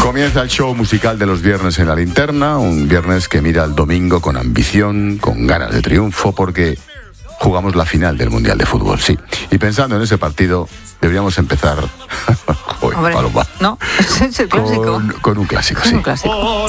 Comienza el show musical de los viernes en La Linterna, un viernes que mira al domingo con ambición, con ganas de triunfo, porque jugamos la final del Mundial de Fútbol, sí. Y pensando en ese partido, deberíamos empezar Hombre, Paloma, ¿no? Es el clásico. con un clásico, sí. Un clásico.